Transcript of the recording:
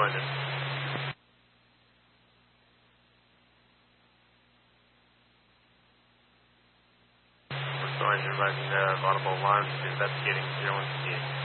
London. We're still engine by audible alarms investigating 0168.